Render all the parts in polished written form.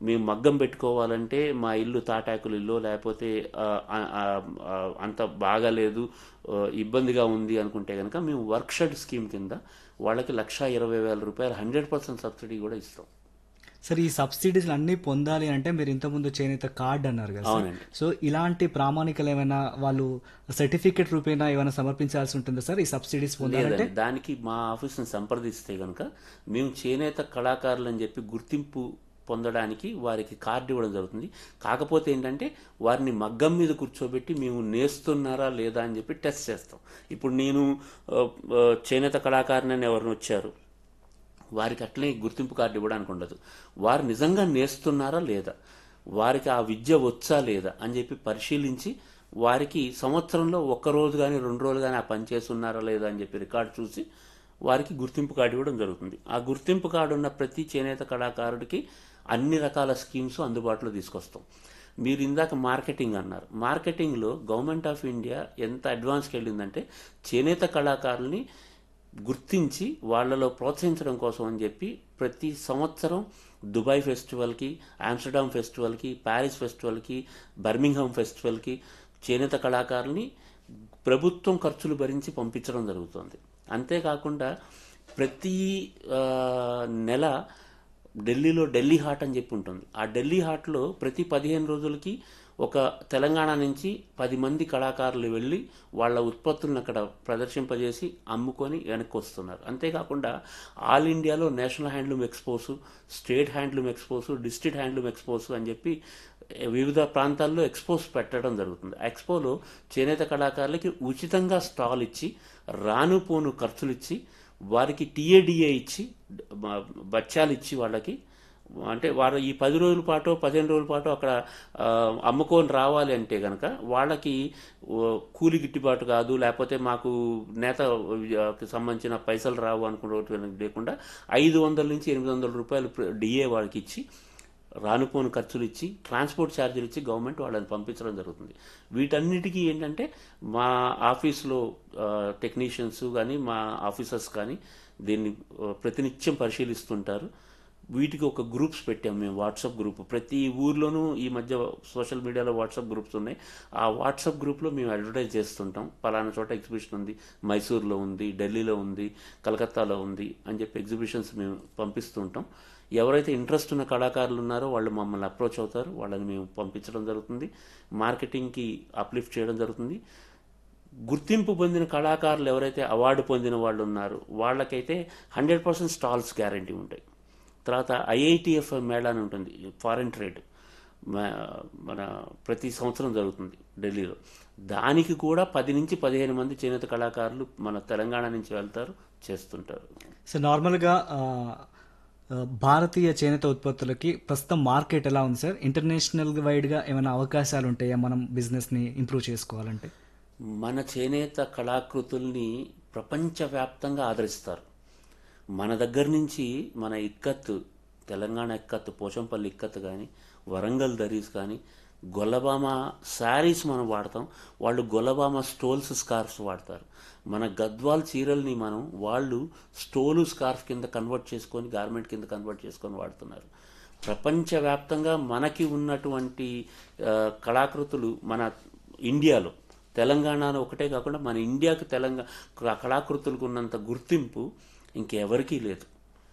మేము మగ్గం పెట్టుకోవాలంటే మా ఇల్లు తాటాకులు ఇల్లు లేకపోతే అంత బాగాలేదు, ఇబ్బందిగా ఉంది అనుకుంటే కనుక మేము వర్క్ షెడ్ స్కీమ్ కింద వాళ్ళకి 1,20,000 రూపాయలు 100% సబ్సిడీ కూడా ఇస్తాం. సార్ ఈ సబ్సిడీస్ అన్నీ పొందాలి అంటే మీరు ఇంతకుముందు చేనేత కార్డ్ అన్నారు కదా సార్. అవునండి. సో ఇలాంటి ప్రామాణికలు ఏమైనా వాళ్ళు సర్టిఫికెట్ రూపేణా ఏమైనా సమర్పించాల్సి ఉంటుందా సార్ ఈ సబ్సిడీస్ పొందాలంటే? లేదండి, దానికి మా ఆఫీస్ని సంప్రదిస్తే కనుక మేము చేనేత కళాకారులు అని చెప్పి గుర్తింపు పొందడానికి వారికి కార్డు ఇవ్వడం జరుగుతుంది. కాకపోతే ఏంటంటే వారిని మగ్గం మీద కూర్చోబెట్టి మేము నేస్తున్నారా లేదా అని చెప్పి టెస్ట్ చేస్తాం. ఇప్పుడు నేను చేనేత కళాకారుని ఎవరిని వచ్చారు, వారికి అట్లే గుర్తింపు కార్డు ఇవ్వడానికి ఉండదు. వారు నిజంగా నేస్తున్నారా లేదా, వారికి ఆ విద్య వచ్చా లేదా అని చెప్పి పరిశీలించి వారికి సంవత్సరంలో 1 రోజు కానీ 2 రోజులు కానీ ఆ పని చేస్తున్నారా లేదా అని చెప్పి రికార్డు చూసి వారికి గుర్తింపు కార్డు ఇవ్వడం జరుగుతుంది. ఆ గుర్తింపు కార్డు ఉన్న ప్రతి చేనేత కళాకారుడికి అన్ని రకాల స్కీమ్స్ అందుబాటులో తీసుకొస్తాం. మీరు ఇందాక మార్కెటింగ్ అన్నారు. మార్కెటింగ్లో గవర్నమెంట్ ఆఫ్ ఇండియా ఎంత అడ్వాన్స్కి వెళ్ళిందంటే చేనేత కళాకారుల్ని గుర్తించి వాళ్ళలో ప్రోత్సహించడం కోసం అని చెప్పి ప్రతి సంవత్సరం దుబాయ్ ఫెస్టివల్కి, ఆమ్స్టర్డామ్ ఫెస్టివల్కి, ప్యారిస్ ఫెస్టివల్కి, బర్మింగ్హామ్ ఫెస్టివల్కి చేనేత కళాకారుల్ని ప్రభుత్వం ఖర్చులు భరించి పంపించడం జరుగుతుంది. అంతేకాకుండా ప్రతి నెల ఢిల్లీలో ఢిల్లీ హాట్ అని చెప్పి ఉంటుంది. ఆ ఢిల్లీ హాట్లో ప్రతి 15 రోజులకి ఒక తెలంగాణ నుంచి 10 మంది కళాకారులు వెళ్ళి వాళ్ళ ఉత్పత్తులను అక్కడ ప్రదర్శింపజేసి అమ్ముకొని వెనక్కి వస్తున్నారు. అంతేకాకుండా ఆల్ ఇండియాలో national handloom expos, state handloom expos, district handloom expos అని చెప్పి వివిధ ప్రాంతాల్లో ఎక్స్పోస్ పెట్టడం జరుగుతుంది. ఆ ఎక్స్పోలో చేనేత కళాకారులకి ఉచితంగా స్టాల్ ఇచ్చి రాను పోను ఖర్చులు ఇచ్చి వారికి టీఏడిఏ ఇచ్చి బచ్చాలు ఇచ్చి వాళ్ళకి, అంటే వారు ఈ 10 రోజుల పాటు 15 రోజుల పాటు అక్కడ అమ్ముకొని రావాలి అంటే కనుక వాళ్ళకి కూలి గిట్టుబాటు కాదు, లేకపోతే మాకు నేతకి సంబంధించిన పైసలు రావు అనుకునే లేకుండా 500 నుంచి 800 రూపాయలు డిఏ వాళ్ళకి ఇచ్చి రానుపోను ఖర్చులు ఇచ్చి ట్రాన్స్పోర్ట్ ఛార్జీలు ఇచ్చి గవర్నమెంట్ వాళ్ళని పంపించడం జరుగుతుంది. వీటన్నిటికీ ఏంటంటే మా ఆఫీస్లో టెక్నీషియన్స్ కానీ మా ఆఫీసర్స్ కానీ దీన్ని ప్రతినిత్యం పరిశీలిస్తుంటారు. వీటికి ఒక గ్రూప్స్ పెట్టాము మేము, వాట్సాప్ గ్రూప్. ప్రతి ఊర్లోనూ ఈ మధ్య సోషల్ మీడియాలో వాట్సాప్ గ్రూప్స్ ఉన్నాయి. ఆ వాట్సాప్ గ్రూప్లో మేము అడ్వర్టైజ్ చేస్తుంటాం. పలానా చోట ఎగ్జిబిషన్ ఉంది, మైసూర్లో ఉంది, ఢిల్లీలో ఉంది, కలకత్తాలో ఉంది అని చెప్పి ఎగ్జిబిషన్స్ మేము పంపిస్తూ ఉంటాం. ఎవరైతే ఇంట్రెస్ట్ ఉన్న కళాకారులు ఉన్నారో వాళ్ళు మమ్మల్ని అప్రోచ్ అవుతారు, వాళ్ళని మేము పంపించడం జరుగుతుంది. మార్కెటింగ్కి అప్లిఫ్ట్ చేయడం జరుగుతుంది. గుర్తింపు పొందిన కళాకారులు ఎవరైతే అవార్డు పొందిన వాళ్ళు ఉన్నారో వాళ్ళకైతే 100% స్టాల్స్ గ్యారంటీ ఉంటాయి. తర్వాత ఐఐటిఎఫ్ మేళా అని ఉంటుంది, ఫారెన్ ట్రేడ్, మన ప్రతి సంవత్సరం జరుగుతుంది ఢిల్లీలో. దానికి కూడా 10 నుంచి 15 మంది చేనేత కళాకారులు మన తెలంగాణ నుంచి వెళ్తారు, చేస్తుంటారు. సో నార్మల్గా భారతీయ చేనేత ఉత్పత్తులకి ప్రస్తుతం మార్కెట్ ఎలా ఉంది సార్? ఇంటర్నేషనల్ వైడ్గా ఏమైనా అవకాశాలు ఉంటాయా మనం బిజినెస్ని ఇంప్రూవ్ చేసుకోవాలంటే? మన చేనేత కళాకృతుల్ని ప్రపంచవ్యాప్తంగా ఆదరిస్తారు. మన దగ్గర నుంచి మన ఇక్కత్తు, తెలంగాణ ఇక్కత్తు, పోచంపల్లి ఇక్కత్తు కానీ, వరంగల్ దరీస్ కానీ, గొల్లబామ శారీస్ మనం వాడతాం, వాళ్ళు గొల్లబామ స్టోల్స్, స్కార్ఫ్స్ వాడతారు. మన గద్వాల్ చీరల్ని వాళ్ళు స్టోలు, స్కార్ఫ్ కింద కన్వర్ట్ చేసుకొని, గార్మెంట్ కింద కన్వర్ట్ చేసుకొని వాడుతున్నారు. ప్రపంచవ్యాప్తంగా మనకి ఉన్నటువంటి కళాకృతులు మన ఇండియాలో, తెలంగాణలో ఒకటే కాకుండా మన ఇండియాకి కళాకృతులకు ఉన్నంత గుర్తింపు ఇంకెవరికీ లేదు.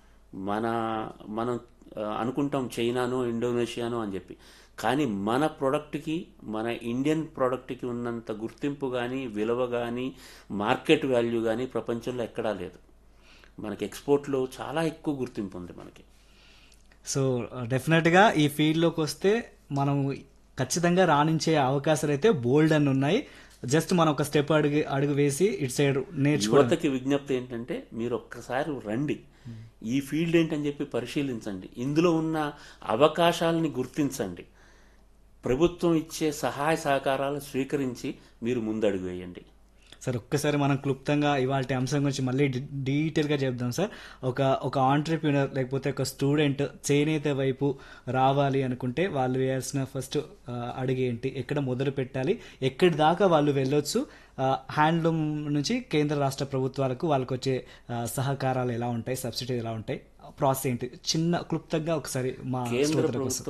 మనం అనుకుంటాం చైనానో ఇండోనేషియానో అని చెప్పి, కానీ మన ప్రోడక్ట్కి, మన ఇండియన్ ప్రోడక్ట్కి ఉన్నంత గుర్తింపు కానీ, విలువ కానీ, మార్కెట్ వాల్యూ కానీ ప్రపంచంలో ఎక్కడా లేదు. మనకి ఎక్స్పోర్ట్లో చాలా ఎక్కువ గుర్తింపు ఉంది మనకి. సో డెఫినెట్గా ఈ ఫీల్డ్లోకి వస్తే మనం ఖచ్చితంగా రాణించే అవకాశాలు అయితే బోల్డ్ అని ఉన్నాయి. జస్ట్ మనం ఒక స్టెప్ అడుగు వేసి ఇటు సైడ్ నేర్చుకోవడం. యువతకి విజ్ఞప్తి ఏంటంటే మీరు ఒక్కసారి రండి, ఈ ఫీల్డ్ ఏంటని చెప్పి పరిశీలించండి, ఇందులో ఉన్న అవకాశాలని గుర్తించండి, ప్రభుత్వం ఇచ్చే సహాయ సహకారాలు స్వీకరించి మీరు ముందడుగు వేయండి. సార్ ఒక్కసారి మనం క్లుప్తంగా ఇవాళ అంశం గురించి మళ్ళీ డీటెయిల్గా చెప్దాం సార్. ఒక ఆంటర్ప్రినర్ లేకపోతే ఒక స్టూడెంట్ చేనేత వైపు రావాలి అనుకుంటే వాళ్ళు వేయాల్సిన ఫస్ట్ అడుగు ఏంటి, ఎక్కడ మొదలు పెట్టాలి, ఎక్కడి దాకా వాళ్ళు వెళ్ళొచ్చు, హ్యాండ్లూమ్ నుంచి కేంద్ర రాష్ట్ర ప్రభుత్వాలకు వాళ్ళకి వచ్చే సహకారాలు ఎలా ఉంటాయి, సబ్సిడీ ఎలా ఉంటాయి, ప్రాసెస్ ఏంటి, చిన్న క్లుప్తంగా ఒకసారి మా కేంద్ర ప్రభుత్వం